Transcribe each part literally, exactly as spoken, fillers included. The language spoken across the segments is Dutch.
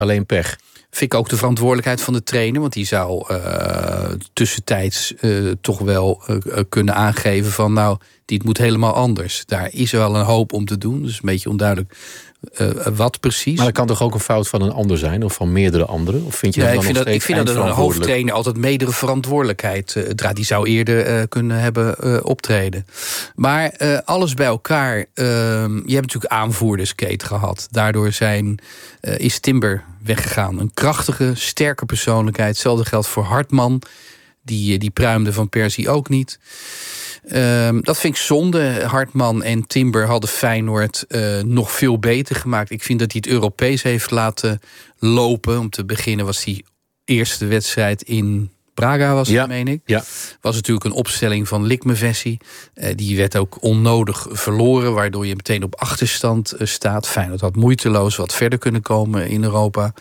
Alleen pech. Vind ik ook de verantwoordelijkheid van de trainer. Want die zou uh, tussentijds uh, toch wel uh, kunnen aangeven van... nou, dit moet helemaal anders. Daar is wel een hoop om te doen. Dus een beetje onduidelijk uh, wat precies. Maar dat kan toch ook een fout van een ander zijn? Of van meerdere anderen? Of vind je nee, dat ik dan vind nog dat, ik vind dat een hoofdtrainer altijd meerdere verantwoordelijkheid uh, draagt. Die zou eerder uh, kunnen hebben uh, optreden. Maar uh, alles bij elkaar... Uh, je hebt natuurlijk aanvoerderskate gehad. Daardoor zijn, uh, is Timber weggegaan. Een krachtige, sterke persoonlijkheid. Hetzelfde geldt voor Hartman. Die, die pruimde Van Persie ook niet. Um, dat vind ik zonde. Hartman en Timber hadden Feyenoord uh, nog veel beter gemaakt. Ik vind dat hij het Europees heeft laten lopen. Om te beginnen was die eerste wedstrijd in Braga, was het, ja, meen ik. Ja. Was natuurlijk een opstelling van Likmevesi. Uh, die werd ook onnodig verloren, waardoor je meteen op achterstand uh, staat. Feyenoord had moeiteloos wat verder kunnen komen in Europa.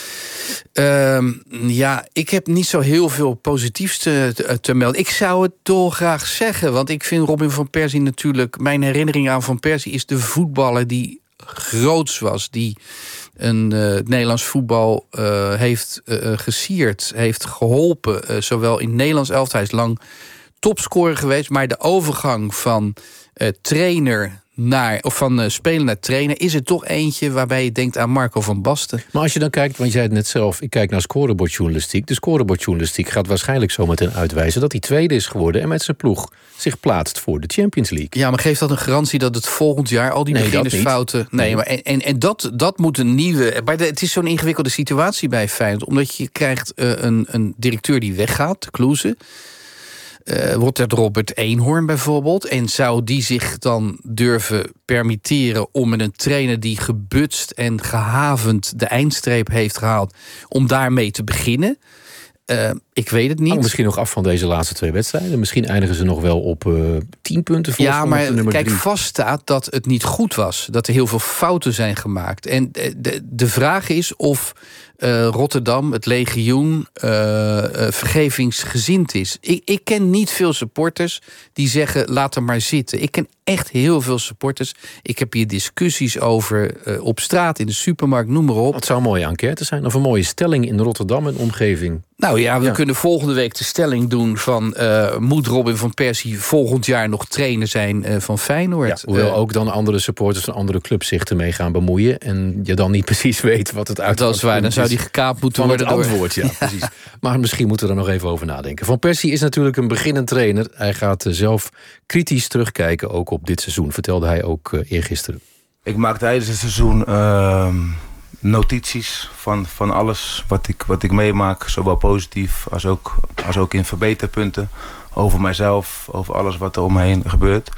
Uh, ja, ik heb niet zo heel veel positiefs te, te, te melden. Ik zou het dolgraag zeggen, want ik vind Robin van Persie natuurlijk... Mijn herinnering aan Van Persie is de voetballer die groots was. Die een uh, het Nederlands voetbal uh, heeft uh, gesierd, heeft geholpen. Uh, zowel in het Nederlands elftal, hij is lang topscorer geweest... maar de overgang van uh, trainer... Naar, of van uh, speler naar trainer, is er toch eentje waarbij je denkt aan Marco van Basten. Maar als je dan kijkt, want je zei het net zelf, ik kijk naar scorebordjournalistiek. De scorebordjournalistiek gaat waarschijnlijk zo meteen uitwijzen dat hij tweede is geworden en met zijn ploeg zich plaatst voor de Champions League. Ja, maar geeft dat een garantie dat het volgend jaar al die nee, beginnersfouten... Nee, maar en, en, en dat, dat moet een nieuwe... Maar de, het is zo'n ingewikkelde situatie bij Feyenoord, omdat je krijgt uh, een, een directeur die weggaat, Kloeze. Uh, wordt het Robert Eenhoorn bijvoorbeeld? En zou die zich dan durven permitteren om met een trainer die gebutst en gehavend de eindstreep heeft gehaald, om daarmee te beginnen? Uh, ik weet het niet. Hang misschien nog af van deze laatste twee wedstrijden. Misschien eindigen ze nog wel op uh, tien punten voor. Ja, maar nummer kijk, drie. vaststaat dat het niet goed was. Dat er heel veel fouten zijn gemaakt. En de, de, de vraag is of uh, Rotterdam, het legioen, uh, uh, vergevingsgezind is. Ik, ik ken niet veel supporters die zeggen, laat hem maar zitten. Ik ken echt heel veel supporters. Ik heb hier discussies over uh, op straat, in de supermarkt, noem maar op. Het zou een mooie enquête zijn, of een mooie stelling in Rotterdam en omgeving. Nou ja, we ja. kunnen volgende week de stelling doen van... Uh, moet Robin van Persie volgend jaar nog trainer zijn uh, van Feyenoord? Ja, hoewel uh, ook dan andere supporters van andere clubs zich ermee gaan bemoeien en je dan niet precies weet wat het uitgangspunt is. Dat is waar, dan zou die gekaapt moeten van worden het door... antwoord, ja, ja, precies. Maar misschien moeten we er nog even over nadenken. Van Persie is natuurlijk een beginnend trainer. Hij gaat zelf kritisch terugkijken, ook op dit seizoen. Vertelde hij ook uh, eergisteren. Ik maak tijdens het seizoen uh, notities van, van alles wat ik, wat ik meemaak. Zowel positief als ook, als ook in verbeterpunten. Over mijzelf, over alles wat er om me heen gebeurt.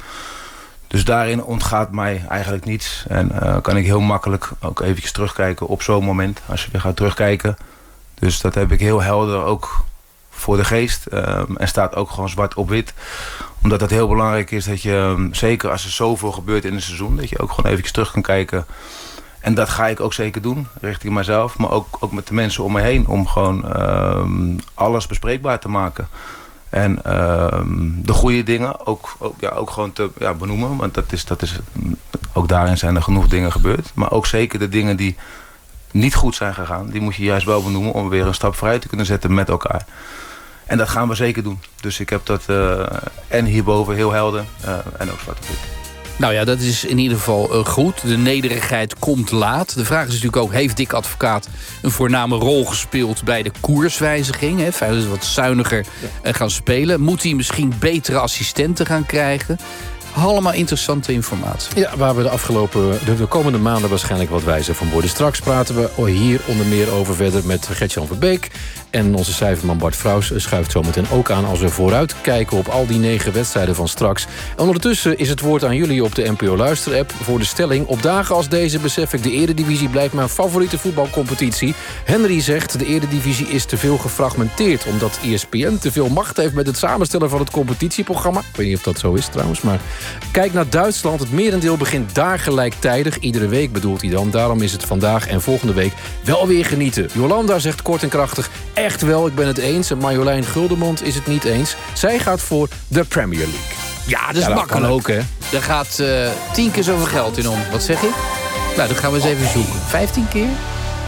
Dus daarin ontgaat mij eigenlijk niets. En uh, kan ik heel makkelijk ook eventjes terugkijken op zo'n moment. Als je weer gaat terugkijken. Dus dat heb ik heel helder ook voor de geest. Uh, en staat ook gewoon zwart op wit. Omdat het heel belangrijk is dat je, zeker als er zoveel gebeurt in een seizoen, dat je ook gewoon eventjes terug kan kijken. En dat ga ik ook zeker doen, richting mezelf. Maar ook, ook met de mensen om me heen. Om gewoon uh, alles bespreekbaar te maken. En uh, de goede dingen ook, ook, ja, ook gewoon te ja, benoemen. Want dat is, dat is, ook daarin zijn er genoeg dingen gebeurd. Maar ook zeker de dingen die niet goed zijn gegaan, die moet je juist wel benoemen om weer een stap vooruit te kunnen zetten met elkaar. En dat gaan we zeker doen. Dus ik heb dat uh, en hierboven heel helder uh, en ook zwart op wit. Nou ja, dat is in ieder geval uh, goed. De nederigheid komt laat. De vraag is natuurlijk ook, heeft Dick Advocaat een voorname rol gespeeld bij de koerswijziging? Hè? Feyenoord is wat zuiniger uh, gaan spelen. Moet hij misschien betere assistenten gaan krijgen? Allemaal interessante informatie. Ja, waar we de afgelopen, de, de komende maanden waarschijnlijk wat wijzer van worden. Straks praten we hier onder meer over verder met Gert-Jan Verbeek. En onze cijferman Bart Vrouws schuift zometeen ook aan als we vooruit kijken op al die negen wedstrijden van straks. En ondertussen is het woord aan jullie op de N P O Luister-app voor de stelling. Op dagen als deze besef ik, de Eredivisie blijft mijn favoriete voetbalcompetitie. Henry zegt, de Eredivisie is te veel gefragmenteerd, omdat E S P N te veel macht heeft met het samenstellen van het competitieprogramma. Ik weet niet of dat zo is trouwens, maar kijk naar Duitsland. Het merendeel begint daar gelijktijdig. Iedere week bedoelt hij dan. Daarom is het vandaag en volgende week wel weer genieten. Jolanda zegt kort en krachtig, echt wel, ik ben het eens. En Marjolein Guldemond is het niet eens. Zij gaat voor de Premier League. Ja, dat is ja, makkelijk. Kan ook, hè? Er gaat uh, tien keer zoveel geld in om. Wat zeg ik? Nou, dat gaan we eens even zoeken. Vijftien keer?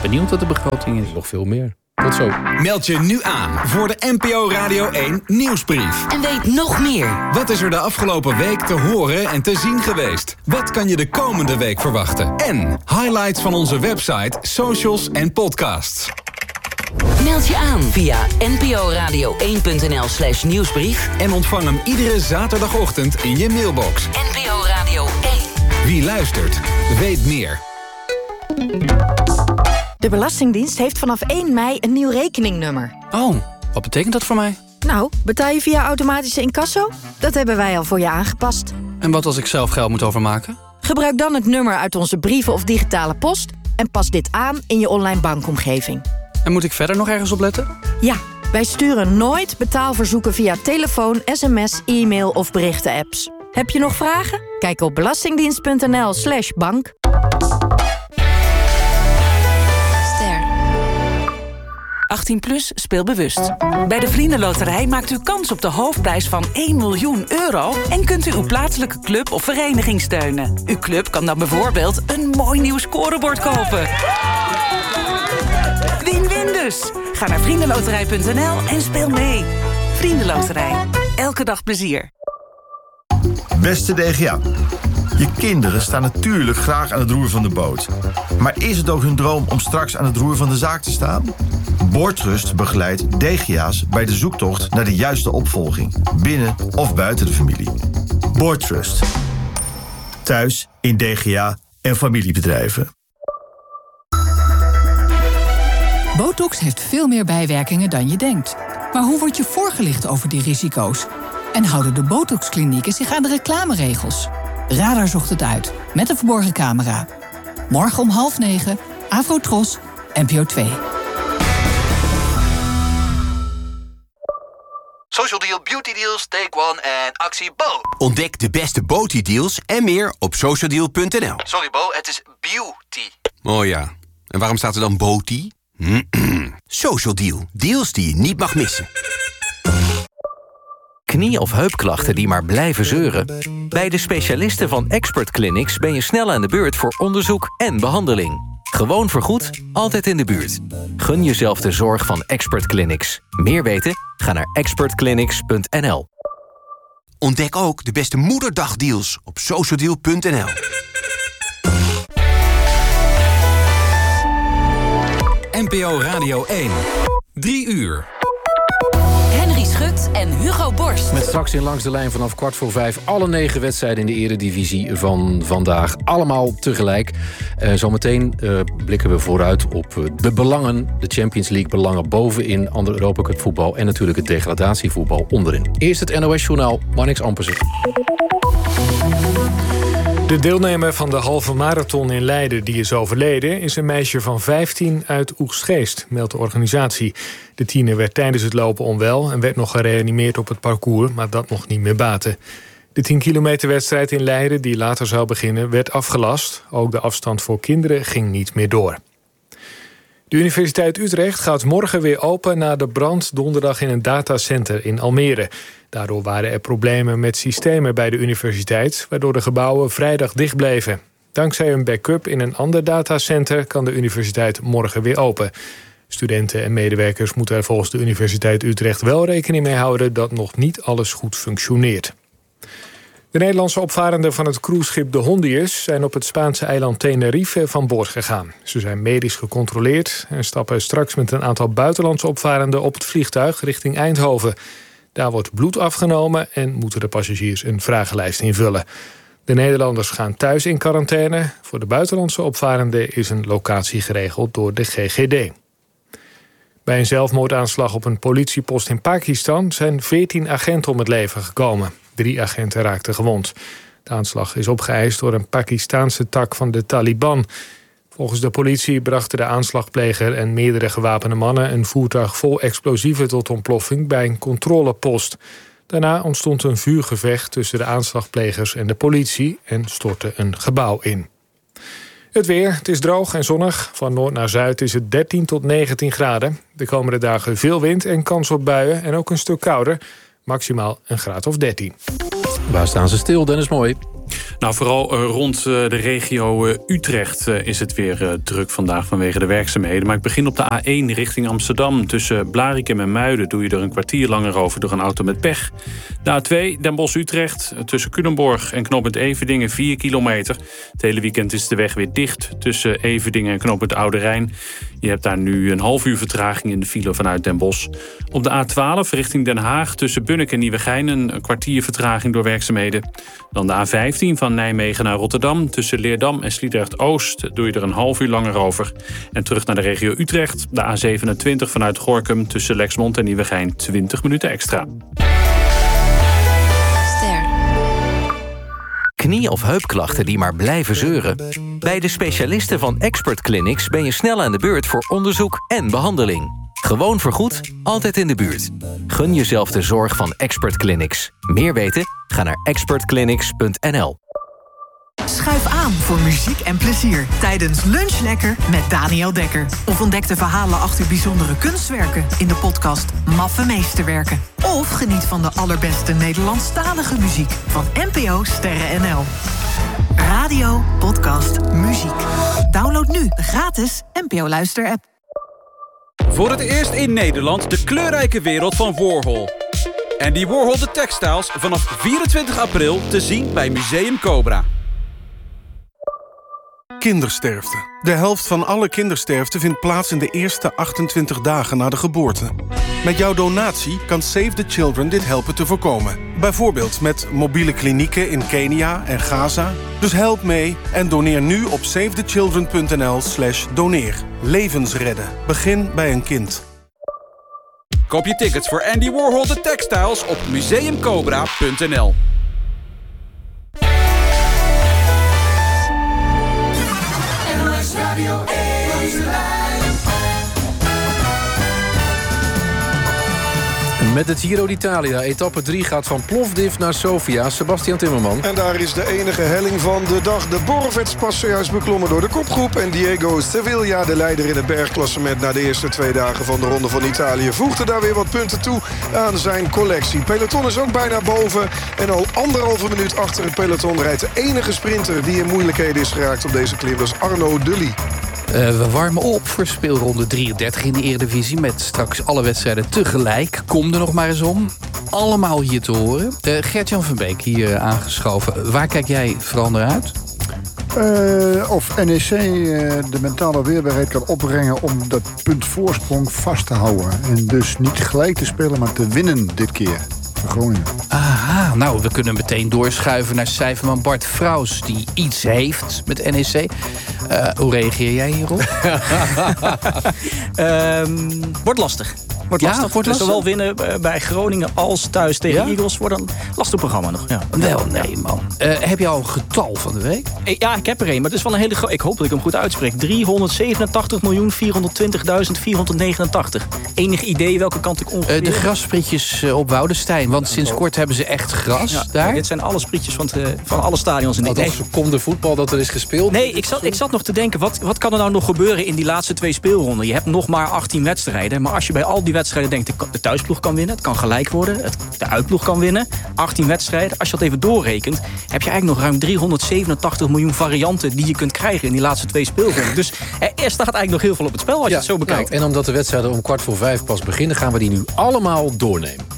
benieuwd wat de begroting is. Nog veel meer. Tot zo. Meld je nu aan voor de N P O Radio één Nieuwsbrief. En weet nog meer. Wat is er de afgelopen week te horen en te zien geweest? Wat kan je de komende week verwachten? En highlights van onze website, socials en podcasts. Meld je aan via nporadio één punt n l slash nieuwsbrief. En ontvang hem iedere zaterdagochtend in je mailbox. N P O Radio één. Wie luistert, weet meer. De Belastingdienst heeft vanaf één mei een nieuw rekeningnummer. Oh, wat betekent dat voor mij? Nou, betaal je via automatische incasso? Dat hebben wij al voor je aangepast. En wat als ik zelf geld moet overmaken? Gebruik dan het nummer uit onze brieven of digitale post en pas dit aan in je online bankomgeving. En moet ik verder nog ergens op letten? Ja, wij sturen nooit betaalverzoeken via telefoon, sms, e-mail of berichten-apps. Heb je nog vragen? Kijk op belastingdienst.nl slash bank. achttien plus, speel bewust. Bij de Vriendenloterij maakt u kans op de hoofdprijs van één miljoen euro... en kunt u uw plaatselijke club of vereniging steunen. Uw club kan dan bijvoorbeeld een mooi nieuw scorebord kopen. Win-win dus! Ga naar vriendenloterij punt n l en speel mee. Vriendenloterij. Elke dag plezier. Beste D G A. Je kinderen staan natuurlijk graag aan het roer van de boot. Maar is het ook hun droom om straks aan het roer van de zaak te staan? Boordtrust begeleidt D G A's bij de zoektocht naar de juiste opvolging. Binnen of buiten de familie. Boordtrust. Thuis, in D G A en familiebedrijven. Botox heeft veel meer bijwerkingen dan je denkt. Maar hoe word je voorgelicht over die risico's? En houden de Botox-klinieken zich aan de reclameregels? Radar zocht het uit, met een verborgen camera. Morgen om half negen, Afrotros, N P O twee. Social Deal, Beauty Deals, Take One en actie Bo. Ontdek de beste Beauty Deals en meer op social deal punt n l. Sorry Bo, het is beauty. Oh ja, en waarom staat er dan Beauty? Social Deal, deals die je niet mag missen. Knie- of heupklachten die maar blijven zeuren? Bij de specialisten van Expert Clinics ben je snel aan de beurt voor onderzoek en behandeling. Gewoon vergoed, altijd in de buurt. Gun jezelf de zorg van Expert Clinics. Meer weten? Ga naar expert clinics punt n l. Ontdek ook de beste moederdagdeals op social deal punt n l. N P O Radio één. Drie uur. Henry Schut en Hugo Borst. Met straks in Langs de Lijn vanaf kwart voor vijf... alle negen wedstrijden in de eredivisie van vandaag. Allemaal tegelijk. Uh, zometeen uh, blikken we vooruit op uh, de belangen. De Champions League belangen bovenin. Ander Europa Cup voetbal en natuurlijk het degradatievoetbal onderin. Eerst het N O S-journaal, Marnix Ampersen. De deelnemer van de halve marathon in Leiden die is overleden... is een meisje van vijftien uit Oegstgeest, meldt de organisatie. De tiener werd tijdens het lopen onwel en werd nog gereanimeerd op het parcours... maar dat mocht niet meer baten. De tien kilometer wedstrijd in Leiden, die later zou beginnen, werd afgelast. Ook de afstand voor kinderen ging niet meer door. De Universiteit Utrecht gaat morgen weer open na de brand donderdag in een datacenter in Almere. Daardoor waren er problemen met systemen bij de universiteit, waardoor de gebouwen vrijdag dicht bleven. Dankzij een backup in een ander datacenter kan de universiteit morgen weer open. Studenten en medewerkers moeten er volgens de Universiteit Utrecht wel rekening mee houden dat nog niet alles goed functioneert. De Nederlandse opvarenden van het cruiseschip de Hondius zijn op het Spaanse eiland Tenerife van boord gegaan. Ze zijn medisch gecontroleerd en stappen straks met een aantal buitenlandse opvarenden op het vliegtuig richting Eindhoven. Daar wordt bloed afgenomen en moeten de passagiers een vragenlijst invullen. De Nederlanders gaan thuis in quarantaine. Voor de buitenlandse opvarenden is een locatie geregeld door de G G D. Bij een zelfmoordaanslag op een politiepost in Pakistan zijn veertien agenten om het leven gekomen. Drie agenten raakten gewond. De aanslag is opgeëist door een Pakistaanse tak van de Taliban. Volgens de politie brachten de aanslagpleger en meerdere gewapende mannen een voertuig vol explosieven tot ontploffing bij een controlepost. Daarna ontstond een vuurgevecht tussen de aanslagplegers en de politie en stortte een gebouw in. Het weer, het is droog en zonnig. Van noord naar zuid is het dertien tot negentien graden. De komende dagen veel wind en kans op buien en ook een stuk kouder. Maximaal een graad of dertien. Waar staan ze stil, Dennis Mooi? Nou, vooral uh, rond uh, de regio uh, Utrecht uh, is het weer uh, druk vandaag vanwege de werkzaamheden. Maar ik begin op de A één richting Amsterdam. Tussen Blarikum en Muiden doe je er een kwartier langer over door een auto met pech. De A twee, Den Bosch-Utrecht. Tussen Culemborg en knooppunt Everdingen vier kilometer. Het hele weekend is de weg weer dicht tussen Everdingen en knooppunt Oude Rijn. Je hebt daar nu een half uur vertraging in de file vanuit Den Bosch. Op de A twaalf richting Den Haag tussen Bunnik en Nieuwegein een kwartier vertraging door werkzaamheden. Dan de A vijftien van Nijmegen naar Rotterdam. Tussen Leerdam en Sliedrecht-Oost doe je er een half uur langer over. En terug naar de regio Utrecht. De A zevenentwintig vanuit Gorinchem tussen Lexmond en Nieuwegein twintig minuten extra. Knie- of heupklachten die maar blijven zeuren? Bij de specialisten van Expert Clinics ben je snel aan de beurt voor onderzoek en behandeling. Gewoon vergoed, altijd in de buurt. Gun jezelf de zorg van Expert Clinics. Meer weten? Ga naar expert clinics punt n l. Schuif aan voor muziek en plezier tijdens Lunch Lekker met Daniel Dekker. Of ontdek de verhalen achter bijzondere kunstwerken in de podcast Maffe Meesterwerken. Of geniet van de allerbeste Nederlandstalige muziek van N P O Sterren N L. Radio, podcast, muziek. Download nu de gratis N P O Luister-app. Voor het eerst in Nederland de kleurrijke wereld van Warhol. Andy Warhol de Textiles vanaf vierentwintig april te zien bij Museum Cobra. Kindersterfte. De helft van alle kindersterfte vindt plaats in de eerste achtentwintig dagen na de geboorte. Met jouw donatie kan Save the Children dit helpen te voorkomen. Bijvoorbeeld met mobiele klinieken in Kenia en Gaza. Dus help mee en doneer nu op savethechildren punt n l slash doneer. Levens redden. Begin bij een kind. Koop je tickets voor Andy Warhol de Textiles op museum cobra punt n l. Radio één Met het Giro d'Italia. Etappe drie gaat van Plovdiv naar Sofia. Sebastian Timmerman. En daar is de enige helling van de dag. De Borovets pas zojuist beklommen door de kopgroep. En Diego Sevilla, de leider in het bergklassement na de eerste twee dagen van de Ronde van Italië, voegde daar weer wat punten toe aan zijn collectie. Peloton is ook bijna boven. En al anderhalve minuut achter het peloton rijdt de enige sprinter die in moeilijkheden is geraakt op deze klim. Dat is Arno Dully. Uh, we warmen op voor speelronde drieëndertig in de Eredivisie. Met straks alle wedstrijden tegelijk. Kom er nog maar eens om. Allemaal hier te horen. Uh, Gert-Jan van Beek hier uh, aangeschoven. Waar kijk jij vooral naar uit? Uh, of N E C uh, de mentale weerbaarheid kan opbrengen om dat punt voorsprong vast te houden. En dus niet gelijk te spelen, maar te winnen dit keer. Groningen. Aha, nou, we kunnen meteen doorschuiven naar cijferman Bart Vrouws, die iets heeft met N E C. Uh, hoe reageer jij hierop? um, wordt lastig. Wordt ja, lastig. Wordt dus lastig? Zowel winnen bij Groningen als thuis tegen ja? Eagles wordt een lastig programma nog. Ja. Wel, nee, man. Uh, heb je al een getal van de week? Ja, ik heb er een, maar het is wel een hele grote. Ik hoop dat ik hem goed uitspreek. driehonderdzevenentachtig miljoen vierhonderdtwintigduizend vierhonderdnegenentachtig. Enig idee welke kant ik ongeveer... Uh, de grassprietjes uh, op Woudenstein. Want ja, sinds oh. kort hebben ze echt gras ja, daar. Ja, dit zijn alle sprietjes van, het, van alle stadions. In Althans, nee. Komt de voetbal dat er is gespeeld? Nee, ik zat, ik zat nog te denken, wat, wat kan er nou nog gebeuren in die laatste twee speelronden? Je hebt nog maar achttien wedstrijden. Maar als je bij al die wedstrijden denkt, de, de thuisploeg kan winnen, het kan gelijk worden, het, de uitploeg kan winnen. achttien wedstrijden. Als je dat even doorrekent, heb je eigenlijk nog ruim driehonderdzevenentachtig miljoen varianten die je kunt krijgen in die laatste twee speelronden. Dus er staat eigenlijk nog heel veel op het spel als ja, je het zo bekijkt. Nou, en omdat de wedstrijden om kwart voor vijf pas beginnen, gaan we die nu allemaal doornemen.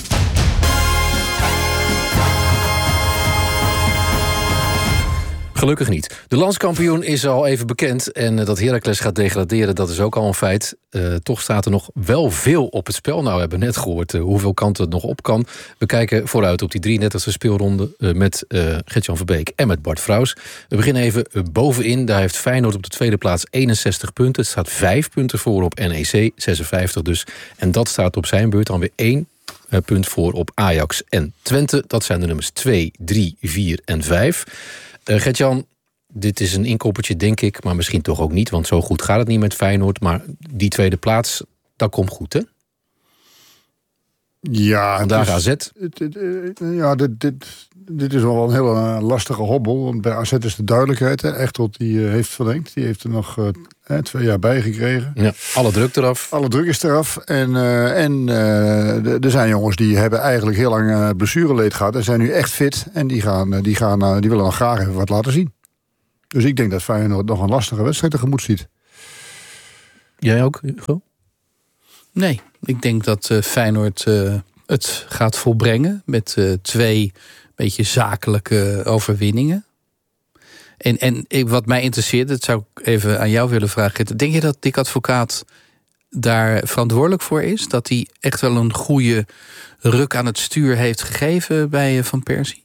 Gelukkig niet. De landskampioen is al even bekend. En dat Heracles gaat degraderen, dat is ook al een feit. Uh, toch staat er nog wel veel op het spel. Nou, we hebben net gehoord uh, hoeveel kanten het nog op kan. We kijken vooruit op die drieëndertigste speelronde... Uh, met uh, Gert-Jan Verbeek en met Bart Vrouws. We beginnen even uh, bovenin. Daar heeft Feyenoord op de tweede plaats eenenzestig punten. Het staat vijf punten voor op N E C, zesenvijftig dus. En dat staat op zijn beurt dan weer één uh, punt voor op Ajax en Twente. Dat zijn de nummers twee, drie, vier en vijf. Uh, Gert-Jan, dit is een inkoppertje, denk ik, maar misschien toch ook niet, want zo goed gaat het niet met Feyenoord. Maar die tweede plaats, dat komt goed, hè? Ja, vandaag is, A Z. Het, het, ja, dit, dit, dit is wel een hele lastige hobbel. Want bij A Z is de duidelijkheid. Hè. Echtelt die uh, heeft verlengd. Die heeft er nog uh, Hè, twee jaar bijgekregen. Ja, alle druk eraf. Alle druk is eraf. En, uh, en uh, er zijn jongens die hebben eigenlijk heel lang uh, blessureleed gehad. En zijn nu echt fit. En die, gaan, uh, die, gaan, uh, die willen nog graag even wat laten zien. Dus ik denk dat Feyenoord nog een lastige wedstrijd tegemoet ziet. Jij ook, Hugo? Nee, ik denk dat uh, Feyenoord uh, het gaat volbrengen. Met uh, twee beetje zakelijke overwinningen. En, en wat mij interesseert, dat zou ik even aan jou willen vragen. Denk je dat Dick Advocaat daar verantwoordelijk voor is? Dat hij echt wel een goede ruk aan het stuur heeft gegeven bij Van Persie?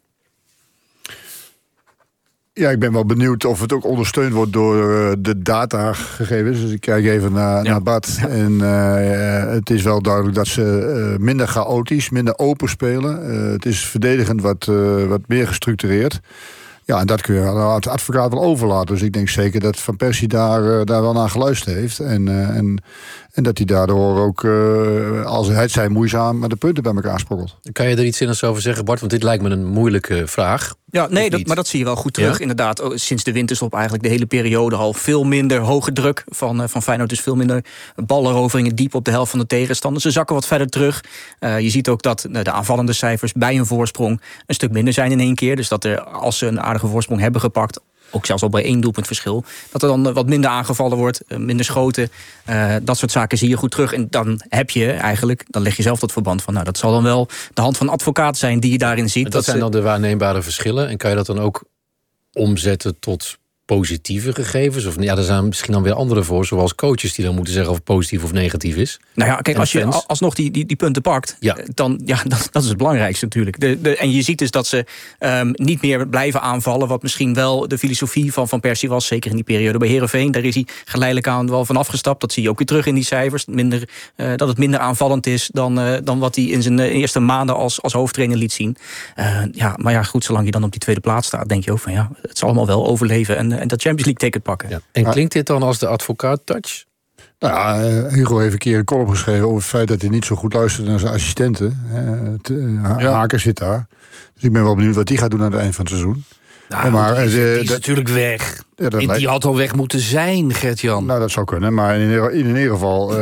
Ja, ik ben wel benieuwd of het ook ondersteund wordt door uh, de datagegevens. Dus ik kijk even naar, ja. naar Bart. Ja. En uh, het is wel duidelijk dat ze uh, minder chaotisch, minder open spelen. Uh, het is verdedigend wat, uh, wat meer gestructureerd. Ja, en dat kun je aan de advocaat wel overlaten. Dus ik denk zeker dat Van Persie daar, uh, daar wel naar geluisterd heeft. En, uh, en, en dat hij daardoor ook, uh, als het zij moeizaam, de punten bij elkaar sprokkelt. Kan je er iets zinnigs over zeggen, Bart? Want dit lijkt me een moeilijke vraag. Ja, nee, dat, maar dat zie je wel goed terug. Ja? Inderdaad, sinds de winterstop eigenlijk de hele periode al veel minder hoge druk van, uh, van Feyenoord. Dus veel minder ballenroveringen diep op de helft van de tegenstander. Ze zakken wat verder terug. Uh, je ziet ook dat uh, de aanvallende cijfers bij een voorsprong een stuk minder zijn in één keer. Dus dat er, als ze een aardige voorsprong hebben gepakt, ook zelfs al bij één doelpunt verschil, dat er dan wat minder aangevallen wordt, minder schoten. Uh, dat soort zaken zie je goed terug. En dan heb je eigenlijk, dan leg je zelf dat verband van, nou, dat zal dan wel de hand van advocaat zijn die je daarin ziet. En dat, dat zijn ze... dan de waarneembare verschillen. En kan je dat dan ook omzetten tot positieve gegevens? Of ja, er zijn misschien dan weer andere voor, zoals coaches die dan moeten zeggen of het positief of negatief is. Nou ja, kijk, als je alsnog die, die, die punten pakt, ja. dan ja, dat, dat is het belangrijkste natuurlijk. De, de, en je ziet dus dat ze um, niet meer blijven aanvallen, wat misschien wel de filosofie van Van Persie was, zeker in die periode bij Heerenveen. Daar is hij geleidelijk aan wel van afgestapt. Dat zie je ook weer terug in die cijfers. Minder, uh, dat het minder aanvallend is dan, uh, dan wat hij in zijn uh, eerste maanden als, als hoofdtrainer liet zien. Uh, ja, maar ja, goed, zolang je dan op die tweede plaats staat, denk je ook van ja, het zal allemaal wel overleven en en dat Champions League ticket pakken. Ja. En klinkt dit dan als de advocaat-touch? Nou ja, Hugo heeft een keer een column geschreven over het feit dat hij niet zo goed luistert naar zijn assistenten. Uh, ja. Haken zit daar. Dus ik ben wel benieuwd wat die gaat doen aan het eind van het seizoen. Nou, maar, die is, die is dat, natuurlijk weg. Ja, die lijkt... had al weg moeten zijn, Gert-Jan. Nou, dat zou kunnen. Maar in, in, in ieder geval,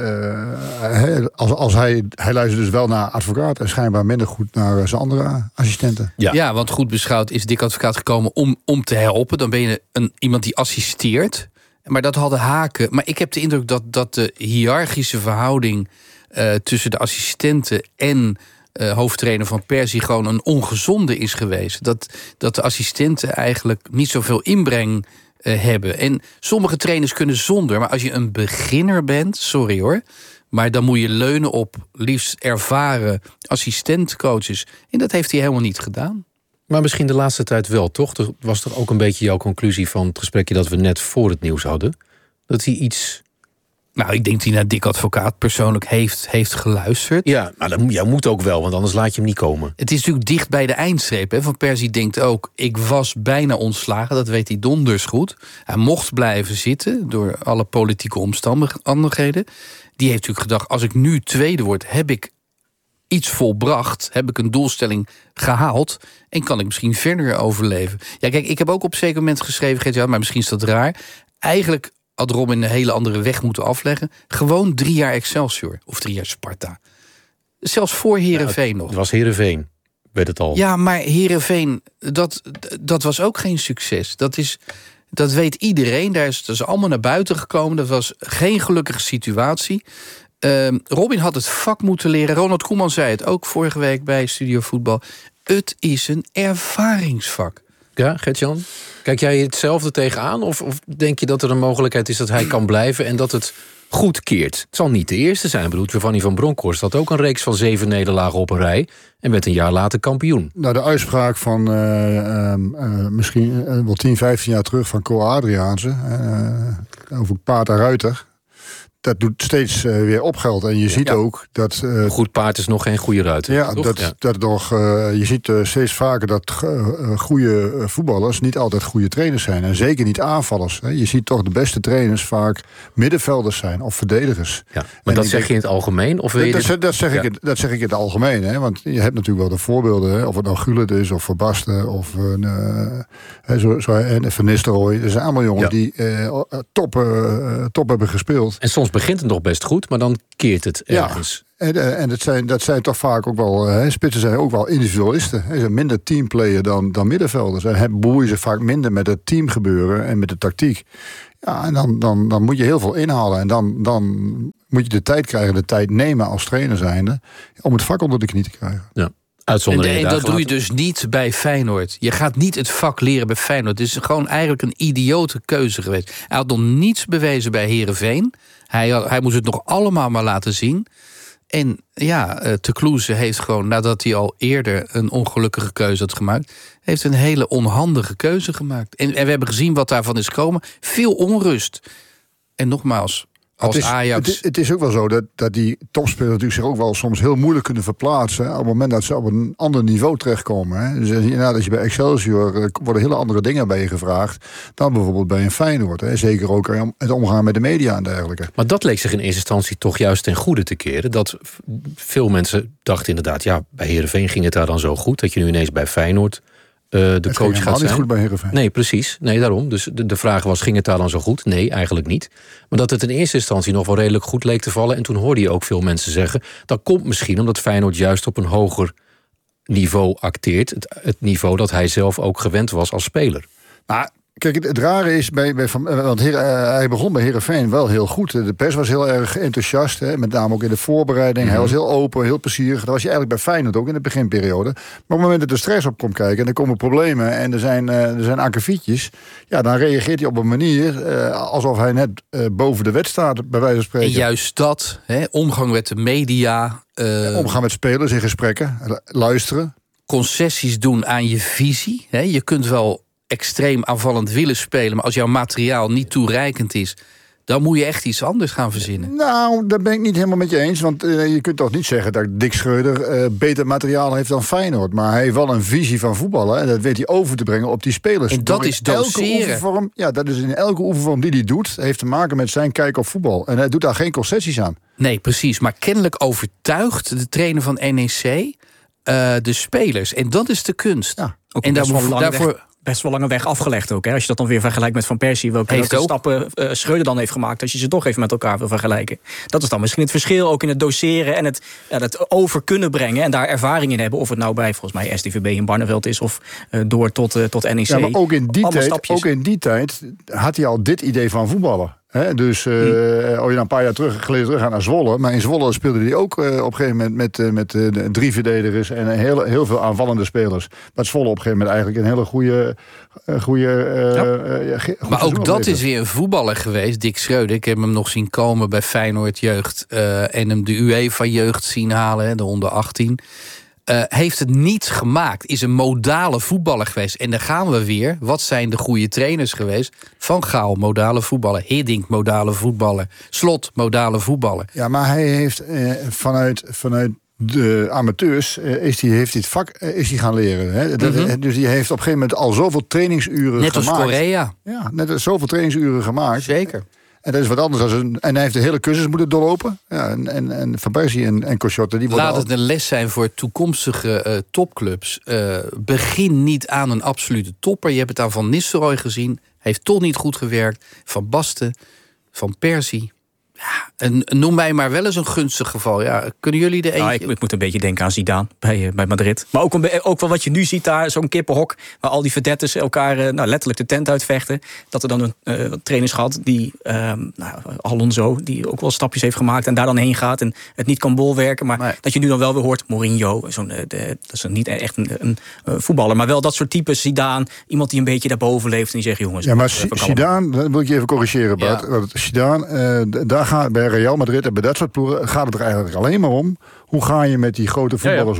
uh, uh, als, als hij, hij luistert dus wel naar advocaat en schijnbaar minder goed naar zijn andere assistenten. Ja, ja, want goed beschouwd is Dick Advocaat gekomen om, om te helpen. Dan ben je een, iemand die assisteert. Maar dat hadden Haken. Maar ik heb de indruk dat, dat de hiërarchische verhouding uh, tussen de assistenten en Uh, hoofdtrainer Van Persie gewoon een ongezonde is geweest. Dat, dat de assistenten eigenlijk niet zoveel inbreng uh, hebben. En sommige trainers kunnen zonder. Maar als je een beginner bent, sorry hoor, maar dan moet je leunen op liefst ervaren assistentcoaches. En dat heeft hij helemaal niet gedaan. Maar misschien de laatste tijd wel, toch? Dat was toch ook een beetje jouw conclusie van het gesprekje dat we net voor het nieuws hadden? Dat hij iets... Nou, ik denk dat hij naar Dick Advocaat persoonlijk heeft, heeft geluisterd. Ja, maar dat ja, moet ook wel, want anders laat je hem niet komen. Het is natuurlijk dicht bij de eindstreep. Hè. Van Persie denkt ook, ik was bijna ontslagen. Dat weet hij donders goed. Hij mocht blijven zitten door alle politieke omstandigheden. Die heeft natuurlijk gedacht, als ik nu tweede word, heb ik iets volbracht. Heb ik een doelstelling gehaald. En kan ik misschien verder overleven. Ja, kijk, ik heb ook op een zeker moment geschreven, Gert-Jan, maar misschien is dat raar. Eigenlijk had Robin een hele andere weg moeten afleggen. Gewoon drie jaar Excelsior. Of drie jaar Sparta. Zelfs voor Heerenveen ja, nog. Het was Heerenveen, werd het al. Ja, maar Heerenveen, dat, dat was ook geen succes. Dat, is, dat weet iedereen. Daar is, dat is allemaal naar buiten gekomen. Dat was geen gelukkige situatie. Uh, Robin had het vak moeten leren. Ronald Koeman zei het ook vorige week bij Studio Voetbal. Het is een ervaringsvak. Ja, Gert-Jan? Kijk jij hetzelfde tegenaan? Of, of denk je dat er een mogelijkheid is dat hij kan blijven en dat het goed keert? Het zal niet de eerste zijn. Ik bedoel, Giovanni van Bronckhorst had ook een reeks van zeven nederlagen op een rij en werd een jaar later kampioen. Nou, de uitspraak van uh, uh, uh, misschien uh, wel tien, vijftien jaar terug van Co Adriaanse uh, over Pater Ruiter. dat doet steeds uh, weer opgeld. En je ja, ziet ja. ook dat... Uh, een goed paard is nog geen goede ruiter. Ja, dat, ja. dat nog, uh, je ziet uh, steeds vaker dat uh, goede voetballers niet altijd goede trainers zijn. En zeker niet aanvallers. Hè. Je ziet toch de beste trainers vaak middenvelders zijn of verdedigers. Ja, maar dat zeg denk, je in het algemeen? Of wil je dat, dit... dat, zeg ja. ik, dat zeg ik in het algemeen. Hè. Want je hebt natuurlijk wel de voorbeelden. Hè. Of het nou Gullit is of Verbasten of uh, zo, zo, en Van Nistelrooy. Er zijn allemaal jongens ja. die uh, top, uh, top hebben gespeeld. En soms begint het nog best goed, maar dan keert het ergens. Ja. En, en dat, zijn, dat zijn toch vaak ook wel... Hè, spitsen zijn ook wel individualisten. Ze zijn minder teamplayer dan, dan middenvelders. En bemoeien zich vaak minder met het teamgebeuren en met de tactiek. Ja, en dan, dan, dan moet je heel veel inhalen. En dan, dan moet je de tijd krijgen, de tijd nemen als trainer zijnde... om het vak onder de knie te krijgen. Ja. En, de, en dat doe je dus niet bij Feyenoord. Je gaat niet het vak leren bij Feyenoord. Het is gewoon eigenlijk een idiote keuze geweest. Hij had nog niets bewezen bij Heerenveen. Hij, had, hij moest het nog allemaal maar laten zien. En ja, Te Kloeze heeft gewoon, nadat hij al eerder een ongelukkige keuze had gemaakt... heeft een hele onhandige keuze gemaakt. En, en we hebben gezien wat daarvan is gekomen. Veel onrust. En nogmaals... Als het, is, Ajax... het, het is ook wel zo dat, dat die topspelers natuurlijk zich ook wel soms heel moeilijk kunnen verplaatsen... op het moment dat ze op een ander niveau terechtkomen. Hè. Dus inderdaad, als je bij Excelsior worden hele andere dingen bij je gevraagd... dan bijvoorbeeld bij een Feyenoord. Hè. Zeker ook het omgaan met de media en dergelijke. Maar dat leek zich in eerste instantie toch juist ten goede te keren. Dat veel mensen dachten inderdaad, ja, bij Heerenveen ging het daar dan zo goed... dat je nu ineens bij Feyenoord... Uh, de het coach gaat zijn. niet goed bij Heerenveen. Nee, precies. Nee, daarom. Dus de, de vraag was, ging het daar dan zo goed? Nee, eigenlijk niet. Maar dat het in eerste instantie nog wel redelijk goed leek te vallen... en toen hoorde je ook veel mensen zeggen... dat komt misschien omdat Feyenoord juist op een hoger niveau acteert. Het, het niveau dat hij zelf ook gewend was als speler. Maar... Kijk, het, het rare is, bij, bij, want Heer, uh, hij begon bij Heerenveen wel heel goed. De pers was heel erg enthousiast, hè, met name ook in de voorbereiding. Mm-hmm. Hij was heel open, heel plezierig. Dat was je eigenlijk bij Feyenoord ook in de beginperiode. Maar op het moment dat er stress op komt kijken... en er komen problemen en er zijn, uh, er zijn akkefietjes... ja, dan reageert hij op een manier uh, alsof hij net uh, boven de wet staat, bij wijze van spreken. En juist dat, hè, omgang met de media... Uh... Omgaan met spelers in gesprekken, luisteren. Concessies doen aan je visie. Hè. Je kunt wel... extreem aanvallend willen spelen... maar als jouw materiaal niet toereikend is... dan moet je echt iets anders gaan verzinnen. Nou, daar ben ik niet helemaal met je eens. Want uh, je kunt toch niet zeggen dat Dick Schreuder... Uh, beter materiaal heeft dan Feyenoord. Maar hij heeft wel een visie van voetballen... en dat weet hij over te brengen op die spelers. En dat is doseren. Ja, dat is in elke oefenvorm die hij doet... heeft te maken met zijn kijk op voetbal. En hij doet daar geen concessies aan. Nee, precies. Maar kennelijk overtuigt de trainer van N E C... Uh, de spelers. En dat is de kunst. Ja, ook en daarvoor... daarvoor best wel lange weg afgelegd ook. Hè? Als je dat dan weer vergelijkt met Van Persie... welke, welke stappen uh, Schreuder dan heeft gemaakt... als je ze toch even met elkaar wil vergelijken. Dat is dan misschien het verschil ook in het doseren... en het, ja, het over kunnen brengen en daar ervaring in hebben. Of het nou bij volgens mij S T V B in Barneveld is... of uh, door tot, uh, tot N E C. Ja, maar ook in, die tijd, ook in die tijd had hij al dit idee van voetballen. He, dus uh, hmm. als je dan een paar jaar terug, geleden terug gaat naar Zwolle... maar in Zwolle speelde hij ook uh, op een gegeven moment... met, uh, met uh, drie verdedigers en heel, heel veel aanvallende spelers. Maar Zwolle op een gegeven moment eigenlijk een hele goede... Uh, goede uh, ja. uh, ge- maar ook dat is weer een voetballer geweest, Dick Schreuder. Ik heb hem nog zien komen bij Feyenoord Jeugd... Uh, en hem de UEFA Jeugd zien halen, de onder achttien... Uh, heeft het niet gemaakt, is een modale voetballer geweest. En daar gaan we weer. Wat zijn de goede trainers geweest? Van Gaal, modale voetballer. Hiddink, modale voetballer. Slot, modale voetballer. Ja, maar hij heeft eh, vanuit, vanuit de amateurs... Eh, is die, heeft dit vak eh, is die gaan leren. Hè? Dat, mm-hmm. Dus die heeft op een gegeven moment al zoveel trainingsuren net gemaakt. Net als Korea. Ja, net als zoveel trainingsuren gemaakt. Zeker. En dat is wat anders. Dan een, en hij heeft de hele cursus moeten doorlopen. Ja, en, en, en Van Persie en, en Cochotte... die Laat het een les zijn voor toekomstige uh, topclubs. Uh, begin niet aan een absolute topper. Je hebt het aan Van Nistelrooy gezien. Heeft toch niet goed gewerkt. Van Basten, Van Persie... Ja, en noem mij maar wel eens een gunstig geval. Ja, kunnen jullie de eentje... Nou, ik, ik moet een beetje denken aan Zidane bij, uh, bij Madrid. Maar ook, een, ook wel wat je nu ziet daar, zo'n kippenhok... waar al die verdetters elkaar uh, nou, letterlijk de tent uitvechten. Dat er dan een uh, trainers gehad die, uh, nou, Alonso... die ook wel stapjes heeft gemaakt en daar dan heen gaat... en het niet kan bolwerken. Maar nee. Dat je nu dan wel weer hoort, Mourinho... Zo'n, uh, de, dat is niet echt een, een uh, voetballer, maar wel dat soort types. Zidane, iemand die een beetje daarboven leeft... en die zegt, jongens... Ja, maar Zidane, dat wil ik je even corrigeren, Bart. Ja. Zidane, uh, daar gaat bij Real Madrid en bij dat soort ploegen gaat het er eigenlijk alleen maar om... hoe ga je met die grote voetballers ja, ja. om?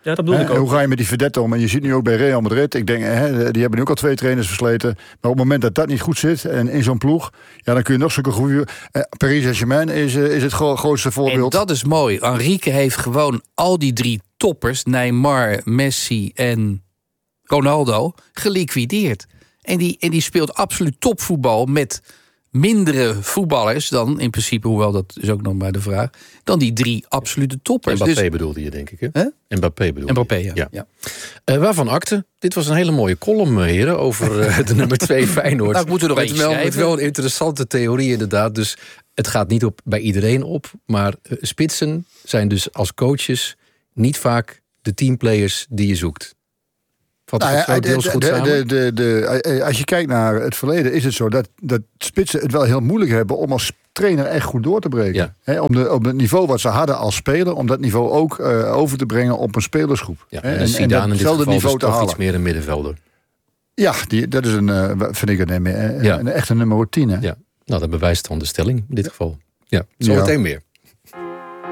Ja, dat bedoel ik ook. Hoe ga je met die verdette om? En je ziet nu ook bij Real Madrid. Ik denk, hè, die hebben nu ook al twee trainers versleten. Maar op het moment dat dat niet goed zit en in zo'n ploeg, ja, dan kun je nog zulke goede. Eh, Paris Saint-Germain is, uh, is het gro- grootste voorbeeld. En dat is mooi. Enrique heeft gewoon al die drie toppers, Neymar, Messi en Ronaldo, geliquideerd. En die, en die speelt absoluut topvoetbal met mindere voetballers dan, in principe, hoewel dat is ook nog maar de vraag, dan die drie absolute toppers. Mbappé dus, bedoelde je, denk ik, hè? Huh? Mbappé bedoelde Mbappé, je. ja. ja. ja. Uh, waarvan akte? Dit was een hele mooie column, heren, over uh, de nummer twee Feyenoord. Nou, ik moet er nog met eens wel, met schrijven. wel een interessante theorie, inderdaad. Dus het gaat niet op, bij iedereen op, maar uh, spitsen zijn dus als coaches niet vaak de teamplayers die je zoekt. Vat Nou het ja, zo de, deels de, goed de, samen? de, de, de, als je kijkt naar het verleden, is het zo dat, dat spitsen het wel heel moeilijk hebben om als trainer echt goed door te breken. Ja. He, om, de, om het niveau wat ze hadden als speler, om dat niveau ook uh, over te brengen op een spelersgroep. Ja, He, en, en, Zidane en in dit datzelfde geval niveau dus te toch halen. iets meer een middenvelder. Ja, die, dat is een, uh, vind ik een, een, een, Ja. een echte nummer tien. Hè? Ja, nou dat bewijst dan de stelling in dit geval. Ja, zometeen Ja. meer.